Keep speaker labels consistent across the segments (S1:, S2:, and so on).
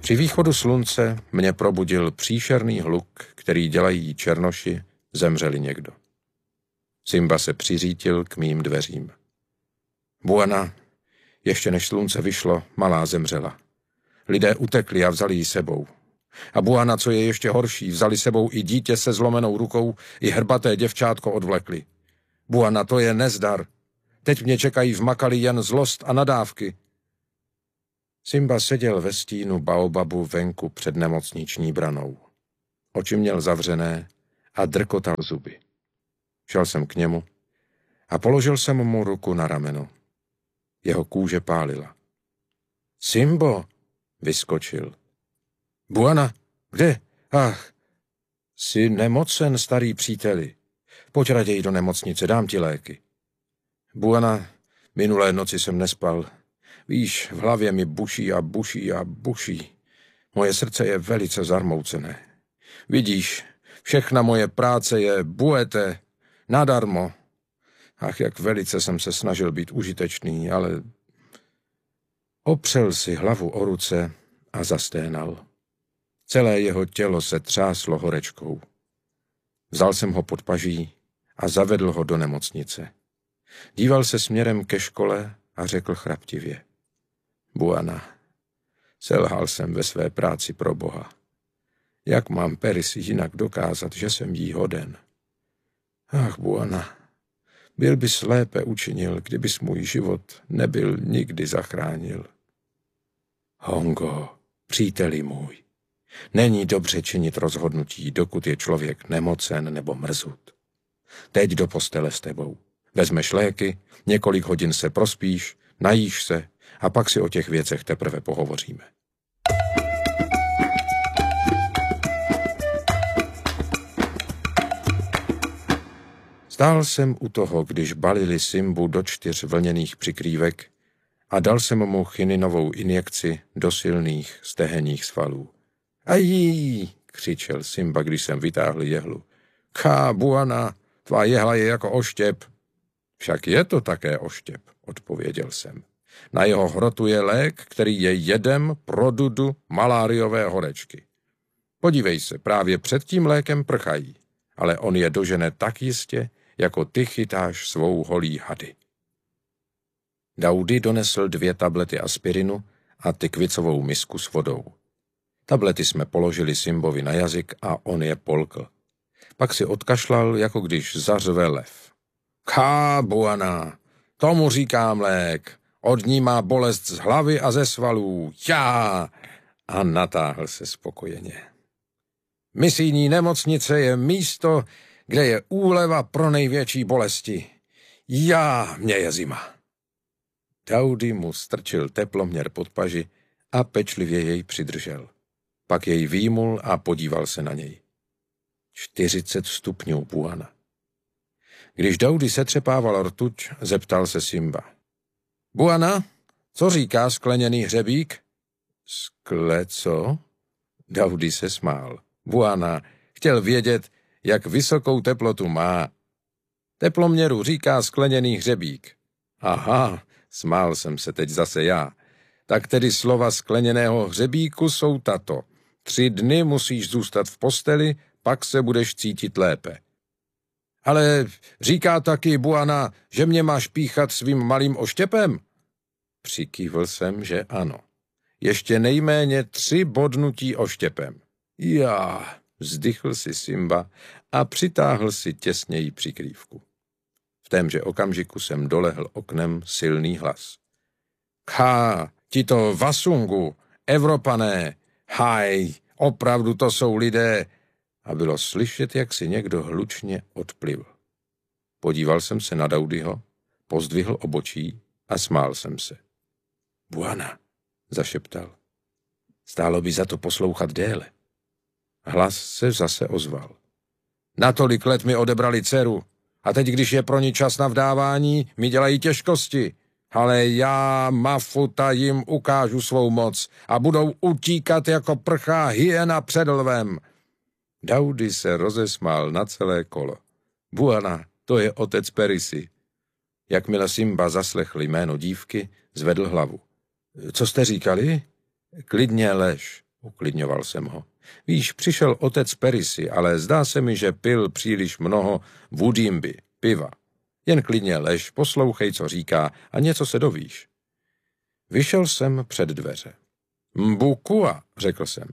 S1: Při východu slunce mě probudil příšerný hluk, který dělají černoši, zemřeli někdo. Simba se přiřítil k mým dveřím. Buana, ještě než slunce vyšlo, malá zemřela. Lidé utekli a vzali ji sebou. A Buana, co je ještě horší, vzali sebou i dítě se zlomenou rukou, i hrbaté děvčátko odvlekli. Buana, to je nezdar. Teď mě čekají v Makali jen zlost a nadávky. Simba seděl ve stínu baobabu venku před nemocniční branou. Oči měl zavřené a drkotal zuby. Šel jsem k němu a položil jsem mu ruku na rameno. Jeho kůže pálila. Simbo, vyskočil. Buana, kde? Ach, jsi nemocen, starý příteli. Pojď raději do nemocnice, dám ti léky. Buana, minulé noci jsem nespal. Víš, v hlavě mi buší a buší a buší. Moje srdce je velice zarmoucené. Vidíš, všechna moje práce je buete, nadarmo. Ach, jak velice jsem se snažil být užitečný, ale... Opřel si hlavu o ruce a zasténal. Celé jeho tělo se třáslo horečkou. Vzal jsem ho pod paží a zavedl ho do nemocnice. Díval se směrem ke škole a řekl chraptivě. Buana, selhal jsem ve své práci pro Boha. Jak mám Perisi jinak dokázat, že jsem jí hoden? Ach, Buana, byl bys lépe učinil, kdybys můj život nebyl nikdy zachránil. Hongo, příteli můj, není dobře činit rozhodnutí, dokud je člověk nemocen nebo mrzut. Teď do postele s tebou. Vezmeš léky, několik hodin se prospíš, najíš se a pak si o těch věcech teprve pohovoříme. Stál jsem u toho, když balili Simbu do 4 vlněných přikrývek a dal jsem mu chininovou injekci do silných stehenních svalů. Ají, křičel Simba, když jsem vytáhl jehlu. Ká, Buana, tvá jehla je jako oštěp. Však je to také oštěp, odpověděl jsem. Na jeho hrotu je lék, který je jedem produdu maláriové horečky. Podívej se, právě před tím lékem prchají, ale on je dožene tak jistě, jako ty chytáš svou holí hady. Daudy donesl 2 tablety aspirinu a tykvicovou misku s vodou. Tablety jsme položili Simbovi na jazyk a on je polkl. Pak si odkašlal, jako když zařve lev. Ká, Buana, tomu říkám lék. Od ní má bolest z hlavy a ze svalů. Já! A natáhl se spokojeně. Misijní nemocnice je místo, kde je úleva pro největší bolesti. Já, mě je zima. Daudy mu strčil teploměr pod paži a pečlivě jej přidržel. Pak jej výjmul a podíval se na něj. 40 stupňů, Buana. Když Daudy setřepával rtuť, zeptal se Simba. Buana, co říká skleněný hřebík? Skle co? Daudy se smál. Buana chtěl vědět, jak vysokou teplotu má. Teploměru říká skleněný hřebík. Aha, smál jsem se teď zase já. Tak tedy slova skleněného hřebíku jsou tato. 3 dny musíš zůstat v posteli, pak se budeš cítit lépe. Ale říká taky Buana, že mě máš píchat svým malým oštěpem? Přikývl jsem, že ano. Ještě nejméně 3 bodnutí oštěpem. Já, vzdychl si Simba a přitáhl si těsněji přikrývku. V témže okamžiku jsem dolehl oknem silný hlas. Ká, tito Vasungu, Evropané, haj, opravdu to jsou lidé. A bylo slyšet, jak si někdo hlučně odplivl. Podíval jsem se na Daudyho, pozdvihl obočí a smál jsem se. Buana, zašeptal. Stálo by za to poslouchat déle. Hlas se zase ozval. Natolik let mi odebrali dceru a teď, když je pro ní čas na vdávání, mi dělají těžkosti. Ale já, Mafuta, jim ukážu svou moc a budou utíkat jako prchá hyena před lvem. Daudy se rozesmál na celé kolo. Buana, to je otec Perisi. Jakmile Simba zaslechl jméno dívky, zvedl hlavu. Co jste říkali? Klidně lež, uklidňoval jsem ho. Víš, přišel otec Perisy, ale zdá se mi, že pil příliš mnoho vudimby, piva. Jen klidně lež, poslouchej, co říká, a něco se dovíš. Vyšel jsem před dveře. Mbukua, řekl jsem.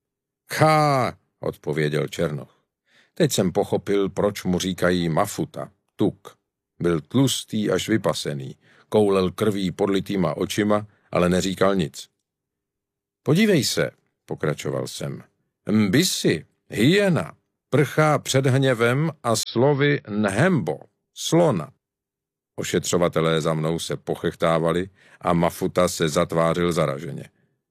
S1: Kha, odpověděl Černoch. Teď jsem pochopil, proč mu říkají Mafuta, tuk. Byl tlustý až vypasený, koulel krví podlitýma očima, ale neříkal nic. Podívej se, pokračoval jsem. Mbisi, hyena, prchá před hněvem a slovy nhembo, slona. Ošetřovatelé za mnou se pochechtávali a Mafuta se zatvářil zaraženě.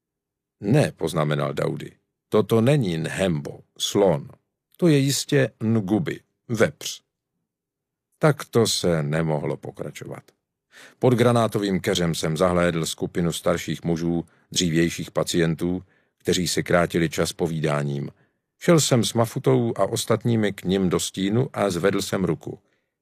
S1: Ne, poznamenal Daudy, toto není nhembo, slon. To je jistě ngubi, vepř. Tak to se nemohlo pokračovat. Pod granátovým keřem jsem zahlédl skupinu starších mužů, dřívějších pacientů, kteří si krátili čas povídáním. Šel jsem s Mafutou a ostatními k nim do stínu a zvedl jsem ruku.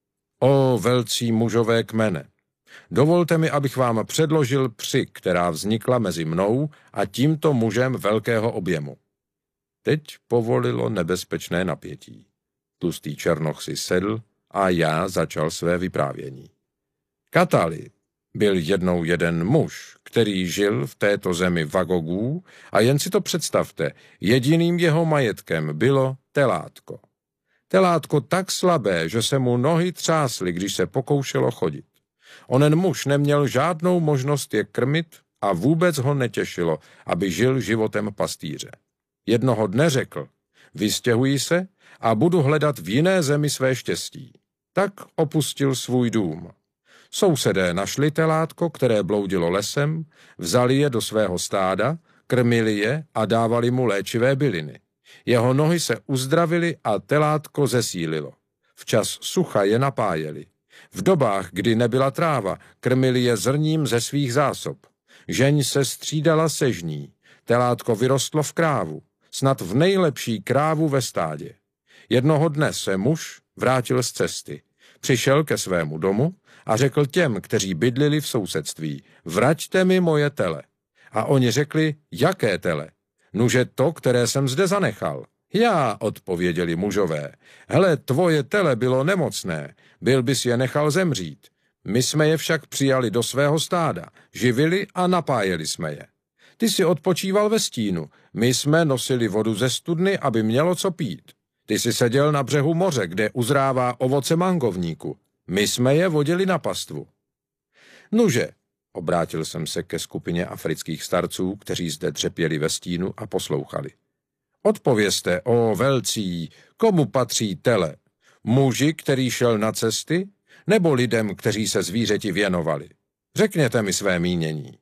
S1: O velcí mužové kmene, dovolte mi, abych vám předložil při, která vznikla mezi mnou a tímto mužem velkého objemu. Teď povolilo nebezpečné napětí. Tlustý Černoch si sedl a já začal své vyprávění. Katali byl jednou jeden muž, který žil v této zemi Vagogů a jen si to představte, jediným jeho majetkem bylo telátko. Telátko tak slabé, že se mu nohy třásly, když se pokoušelo chodit. Onen muž neměl žádnou možnost je krmit a vůbec ho netěšilo, aby žil životem pastýře. Jednoho dne řekl, vystěhuji se a budu hledat v jiné zemi své štěstí. Tak opustil svůj dům. Sousedé našli telátko, které bloudilo lesem, vzali je do svého stáda, krmili je a dávali mu léčivé byliny. Jeho nohy se uzdravily a telátko zesílilo. Včas sucha je napájeli. V dobách, kdy nebyla tráva, krmili je zrním ze svých zásob. Žeň se střídala se žní. Telátko vyrostlo v krávu, snad v nejlepší krávu ve stádě. Jednoho dne se muž vrátil z cesty. Přišel ke svému domu a řekl těm, kteří bydlili v sousedství, vraťte mi moje tele. A oni řekli, jaké tele? Nuže to, které jsem zde zanechal. Já, odpověděli mužové, hele, tvoje tele bylo nemocné, byl bys je nechal zemřít. My jsme je však přijali do svého stáda, živili a napájeli jsme je. Ty si odpočíval ve stínu, my jsme nosili vodu ze studny, aby mělo co pít. Ty si seděl na břehu moře, kde uzrává ovoce mangovníku. My jsme je vodili na pastvu. Nuže, obrátil jsem se ke skupině afrických starců, kteří zde dřepěli ve stínu a poslouchali. Odpovězte, o velcí, komu patří tele? Muži, který šel na cesty, nebo lidem, kteří se zvířeti věnovali? Řekněte mi své mínění.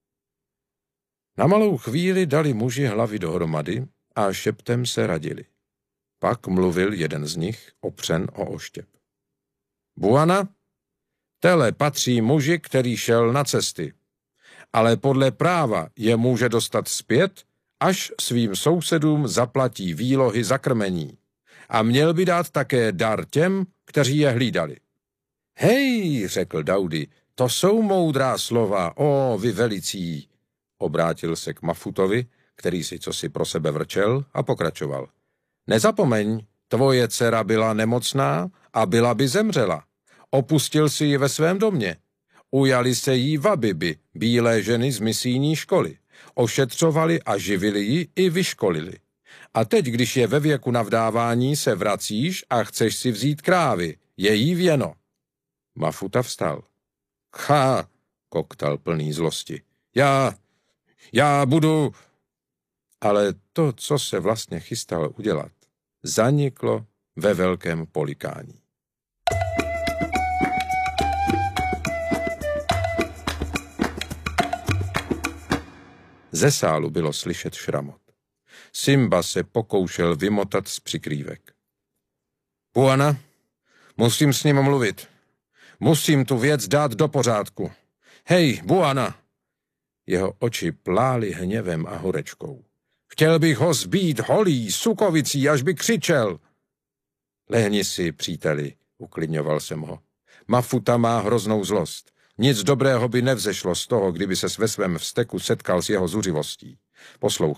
S1: Na malou chvíli dali muži hlavy dohromady a šeptem se radili. Pak mluvil jeden z nich, opřen o oštěp. Buana, tele patří muži, který šel na cesty, ale podle práva je může dostat zpět, až svým sousedům zaplatí výlohy za krmení. A měl by dát také dar těm, kteří je hlídali. Hej, řekl Daudy, to jsou moudrá slova, o vy velicí. Obrátil se k Mafutovi, který si cosi pro sebe vrčel a pokračoval. Nezapomeň, tvoje dcera byla nemocná a byla by zemřela. Opustil si ji ve svém domě. Ujali se jí vabiby, bílé ženy z misijní školy. Ošetřovali a živili ji i vyškolili. A teď, když je ve věku navdávání, se vracíš a chceš si vzít krávy. Je jí věno. Mafuta vstal. Kha, koktal plný zlosti. Já budu... Ale to, co se vlastně chystal udělat, zaniklo ve velkém polikání. Ze sálu bylo slyšet šramot. Simba se pokoušel vymotat z přikrývek. Buana, musím s ním mluvit. Musím tu věc dát do pořádku. Hej, Buana! Jeho oči plály hněvem a horečkou. Chtěl bych ho zbít holí, sukovicí, až by křičel. Lehni si, příteli, uklidňoval jsem ho. Mafuta má hroznou zlost. Nic dobrého by nevzešlo z toho, kdyby ses ve svém vzteku setkal s jeho zuřivostí. Poslouchej,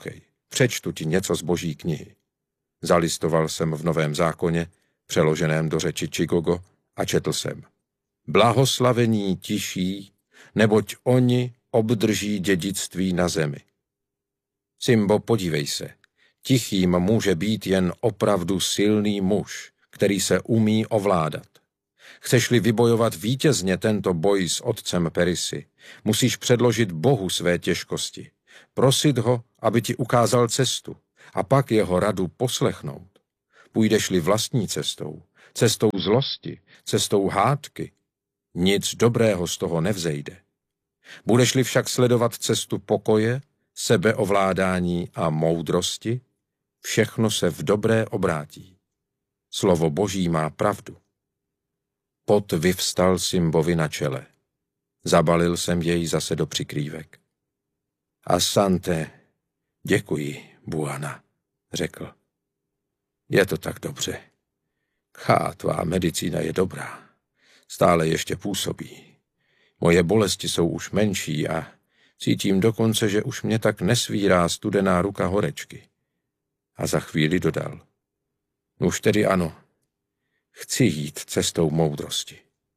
S1: přečtu ti něco z Boží knihy. Zalistoval jsem v Novém zákoně, přeloženém do řeči Chigogo, a četl jsem. Blahoslavení tiší, neboť oni obdrží dědictví na zemi. Simbo, podívej se, tichým může být jen opravdu silný muž, který se umí ovládat. Chceš-li vybojovat vítězně tento boj s otcem Perisy, musíš předložit Bohu své těžkosti, prosit ho, aby ti ukázal cestu, a pak jeho radu poslechnout. Půjdeš-li vlastní cestou, cestou zlosti, cestou hádky, nic dobrého z toho nevzejde. Budeš-li však sledovat cestu pokoje, sebeovládání a moudrosti, všechno se v dobré obrátí. Slovo Boží má pravdu. Pot vyvstal Simbovi na čele. Zabalil jsem jej zase do přikrývek. Asante, děkuji, Buana, řekl. Je to tak dobře. Tvá medicína je dobrá. Stále ještě působí. Moje bolesti jsou už menší a cítím dokonce, že už mě tak nesvírá studená ruka horečky. A za chvíli dodal. Už tedy ano, chci jít cestou moudrosti.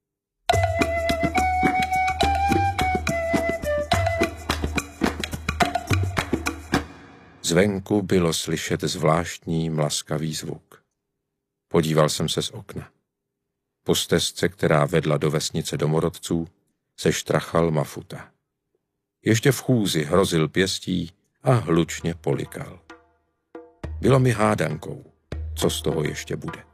S1: Zvenku bylo slyšet zvláštní mlaskavý zvuk. Podíval jsem se z okna. Po stezce, která vedla do vesnice domorodců, se štrachal Mafuta. Ještě v chůzi hrozil pěstí a hlučně polikal. Bylo mi hádankou, co z toho ještě bude.